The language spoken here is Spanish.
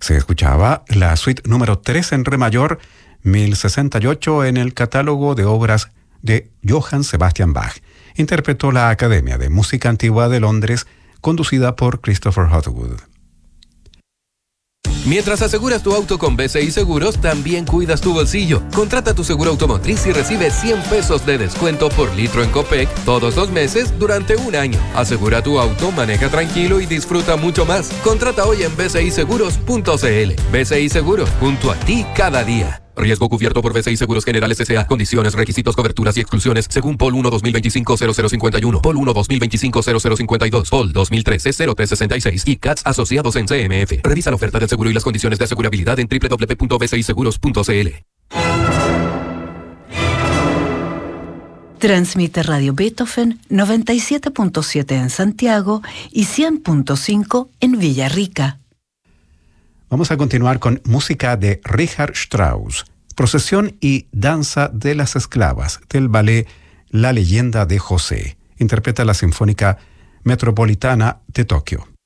Se escuchaba la suite número 3 en re mayor, 1068 en el catálogo de obras de Johann Sebastian Bach. Interpretó la Academia de Música Antigua de Londres, conducida por Christopher Hotwood. Mientras aseguras tu auto con BCI Seguros, también cuidas tu bolsillo. Contrata tu seguro automotriz y recibe 100 pesos de descuento por litro en Copec todos los meses durante un año. Asegura tu auto, maneja tranquilo y disfruta mucho más. Contrata hoy en bciseguros.cl. BCI Seguros, junto a ti cada día. Riesgo cubierto por BCI Seguros Generales S.A. Condiciones, requisitos, coberturas y exclusiones según POL 1-2025-0051, POL 1-2025-0052, POL 2013-0366 y CATS asociados en CMF. Revisa la oferta del seguro y las condiciones de asegurabilidad en www.bciseguros.cl. Transmite Radio Beethoven 97.7 en Santiago y 100.5 en Villarrica. Vamos a continuar con música de Richard Strauss, Procesión y Danza de las Esclavas, del ballet La leyenda de José. Interpreta la Sinfónica Metropolitana de Tokio.